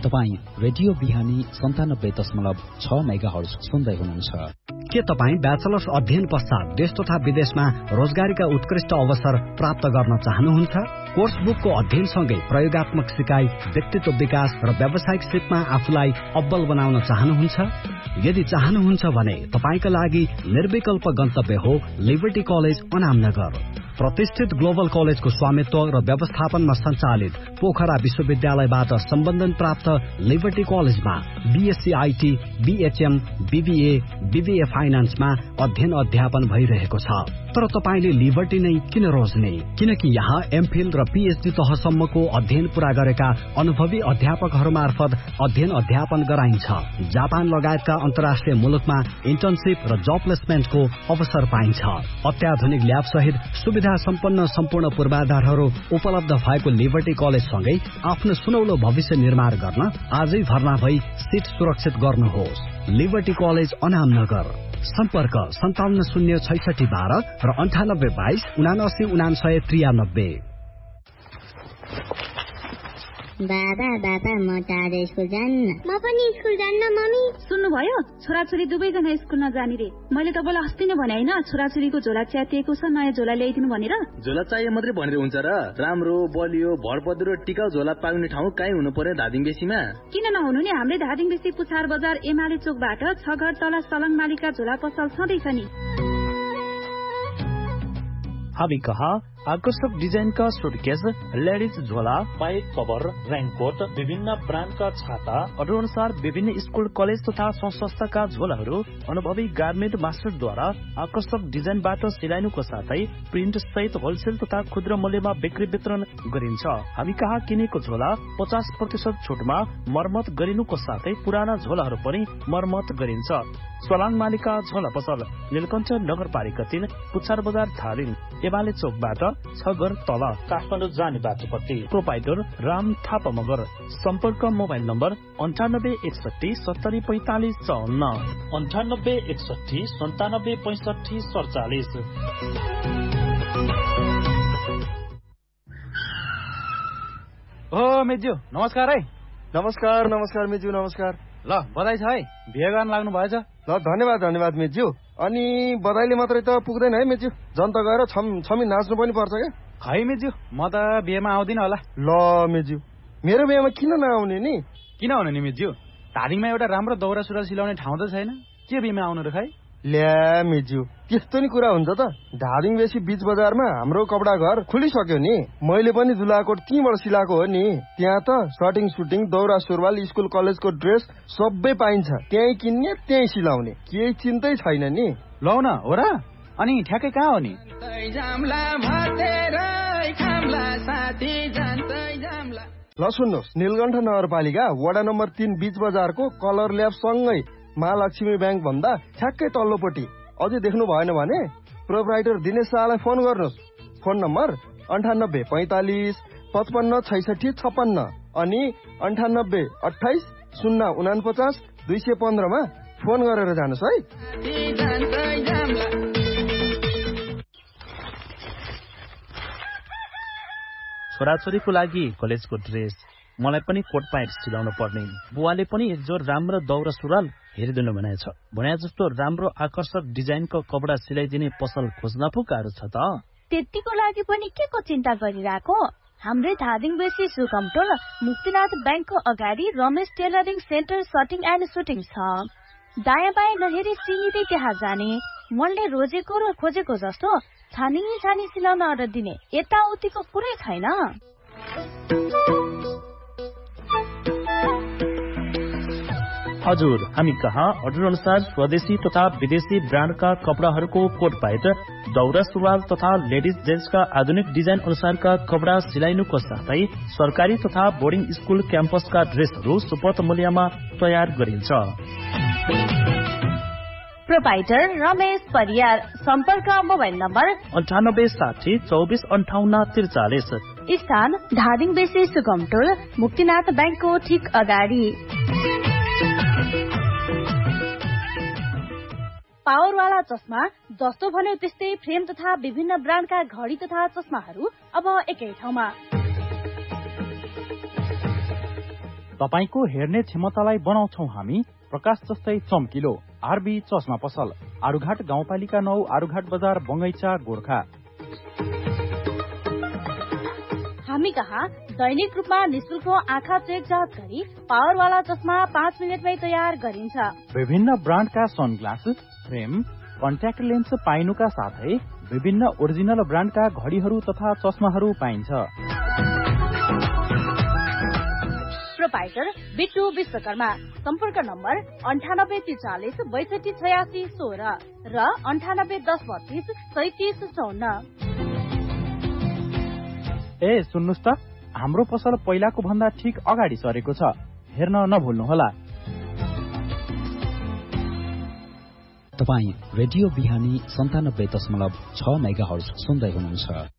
तपाईँ रेडियो बिहानी 97.6 मेगाहर्ज सुन्दै हुनुहुन्छ। के तपाईँ ब्याचलर्स अध्ययन पश्चात देश तथा विदेशमा रोजगारीका उत्कृष्ट अवसर प्राप्त गर्न चाहनुहुन्छ? कोर्स बुकको अध्ययनसँगै प्रयोगात्मक सिकाइ, व्यक्तित्व विकास र व्यावसायिक सिपमा आफूलाई अब्बल बनाउन चाहनुहुन्छ? यदि चाहनुहुन्छ भने तपाईका लागि निर्विकल्प गन्तव्य हो लिबर्टी कलेज अनामनगर। प्रतिष्ठित ग्लोबल कलेजको स्वामित्व र व्यवस्थापनमा सञ्चालित पोखरा विश्वविद्यालयबाट सम्बन्धन प्राप्त लिबर्टी कलेजमा BSc IT, BHM, BBA, BBA फाइनान्समा अध्ययन अध्यापन भइरहेको छ। तर तपाईले लिबर्टी नै किन रोज्ने? किनकि यहाँ एमफिल र पीएचडी तहसम्मको अध्ययन पूरा गरेका अनुभवी अध्यापकहरू मार्फत अध्ययन अध्यापन गराइन्छ। जापान लगायतका अन्तर्राष्ट्रिय मुलुकमा इन्टर्नशिप र जब प्लेसमेन्टको अवसर पाइन्छ। अत्याधुनिक ल्याब सहित सुविधा सम्पन्न सम्पूर्ण पूर्वाधारहरू उपलब्ध भएको लिबर्टी कलेजसँगै आफ्नो सुनौलो भविष्य निर्माण गर्न आजै भर्ना भई सिट सुरक्षित गर्नुहोस्। Liberty college Anamnagar. सम्पर्क 570661 र 9822 799993। बाबा म टाढो स्कुल जान्न। म पनि स्कुल जान्न मम्मी। सुन्नुभयो? छोराछोरी दुवैजना स्कुल नजाने रे। मैले तपाईँलाई अस्ति नै भने हैन, छोराछोरीको झोला च्यातिएको छ, नयाँ झोला ल्याइदिनु भनेर। झोला चाहिए मात्रै भनेर हुन्छ र? राम्रो बलियो भरपद्रो र टिकाउ झोला पाउने ठाउँ काहीँ हुनु पर्यो धादिङ बेसीमा। किन नहुनु नि? हाम्रै धादिङ बेसी पुछार बजार एमाले चोकबाट 6 घर तल सलङ मालिका झोला पसल छँदैछ नि। हामी कहाँ आकर्षक डिजाइन का सुटकेस, लेडीज झोला, पाइप कभर, रेनकोट, विभिन्न ब्रान्ड का छाता, अर्डर अनुसार विभिन्न स्कूल कलेज तथा संस्थाका झोलाहरू अनुभवी गार्मेन्ट मास्टरद्वारा आकर्षक डिजाइनबाट सिलाइनुको साथै प्रिन्ट सहित होलसेल तथा खुद्रा मूल्यमा बिक्री वितरण गरिन्छ। हामी कहाँ किनेको झोला 50% छुटमा मर्मत गरिनुको साथै पुराना झोलाहरू पनि मर्मत गरिन्छ। सलाङ मालिका झोला पसल, नीलकण्ठ नगरपालिका 3, पुछार बजार धादिङ, एमाले चोकबाट 6 घर तल काठमाडौँ जाने बाटोपट्टि। प्रोपाइटर राम थापा मगर। सम्पर्क मोबाइल नम्बर 9861 70 45 54, 9861 97 65 47। ओ मेज्यू नमस्कार है। नमस्कार मेज्यू नमस्कार। ल बधाई छ है, बिहे गर्न लाग्नु भएछ। ल धन्यवाद मेज्यू। अनि बधाईले मात्रै त पुग्दैन है मेज्यू, जनता गएर छमी नाच्नु पनि पर्छ क्या। खै मेज्यू, म त बिहेमा आउँदिन होला। ल मेज्यू, मेरो बिहेमा किन नआउने नि? किन आउनु नि मेज्यू, धादिङमा एउटा राम्रो दौरा सुरुवाल सिलाउने ठाउँ त छैन, के बिहेमा आउनु र खै? ल्या मेज्यू, त्यस्तो नि कुरा हुन्छ त? धादिङ बेसी बीच बजारमा हाम्रो कपडा घर खुलिसक्यो नि। मैले पनि दुलाकोट त्यहीँबाट सिलाएको हो नि। त्यहाँ त सर्टिङ सुटिङ, दौरा सुरुवाल, स्कुल कलेजको ड्रेस सबै पाइन्छ। त्यहीँ किन्ने त्यहीँ सिलाउने, केही चिन्तै छैन नि। लौ न हो र? अनि ठ्याक्कै कहाँ हो नि? ल सुन्नुहोस्, नीलकण्ठ नगरपालिका वडा नम्बर 3 बीच बजारको कलर ल्याब सँगै महालक्ष्मी ब्याङ्क भन्दा ठ्याक्कै तल्लोपट्टि। अझै देख्नु भएन भने प्रोप्राइटर दिनेश शाहलाई फोन गर्नुहोस्। फोन नम्बर 98 45 55 66 56 अनि 98 28 049 215 मा फोन गरेर जानुहोस् है। छोराछोरीको लागि कलेजको ड्रेस, मलाई पनि कोट प्यान्ट सिलाउन पर्ने। बुवाले पनि एक जोर राम्रो दौरा सुरुवाल हेरिदिनु भनेछ। भने जस्तो राम्रो आकर्षक डिजाइनको कपडा सिलाइदिने पसल खोज्न पो गाह्रो छ त। त्यतिको लागि पनि के को चिन्ता गरिरहेको? हाम्रै धादिङ बेसी सुकमटोल मुक्तिनाथ ब्याङ्कको अगाडि Ramesh tailoring centre shirting and shooting छ। दायाँ बायाँ नहेरी सिधै त्यहाँ जाने। मनले रोजेको र खोजेको जस्तो छानी सिलाउन अर्डर दिने, यताउतिको कुरै छैन। हजुर, हामी कहाँ अर्डर अनुसार स्वदेशी तथा विदेशी ब्रान्डका कपडाहरूको कोट प्यान्ट, दौरा सुरुवाल तथा लेडिज जेन्ट्सका आधुनिक डिजाइन अनुसारका कपडा सिलाइनुको साथै सरकारी तथा बोर्डिङ स्कुल क्याम्पसका ड्रेसहरू सुपथ मूल्यमा तयार गरिन्छ। प्रोपाइटर रमेश परियार। सम्पर्क मोबाइल नम्बर 98 60 24 58 43। स्थान धादिङ बेसी सुगमटोल मुक्तिनाथ ब्याङ्कको ठिक अगाडि। पावरवाला चस्मा, जस्तो भन्यो त्यस्तै फ्रेम तथा विभिन्न ब्रान्डका घडी तथा चस्माहरू अब एकै ठाउँमा। तपाईको हेर्ने क्षमतालाई बनाउँछौ हामी प्रकाश जस्तै चम्किलो। आरबी चस्मा पसल, आरुघाट गाउँपालिका 9, आरुघाट बजार, बंगैचा, गोर्खा। हामी कहाँ दैनिक रूपमा निशुल्क आँखा चेक जाँच गरी पावरवाला चस्मा 5 मिनेटमै तयार गरिन्छ। विभिन्न ब्रान्डका सनग्लास, फ्रेम, कन्ट्याक्ट लेन्स पाइनुका साथै विभिन्न ओरिजिनल ब्रान्डका घडीहरू तथा चस्माहरू पाइन्छ। प्रोपाइटर बिट्टु विश्वकर्मा। सम्पर्क नम्बर 9843 62 86 16 र 98 10 32 37 54। ए सुन्नुस् त, हाम्रो पसल पहिलाको भन्दा ठिक अगाडि सरेको छ, हेर्न नभुल्नुहोला। तपाई रेडियो बिहानी 97.6 मेगाहर्ज सुन्दै हुनुहुन्छ।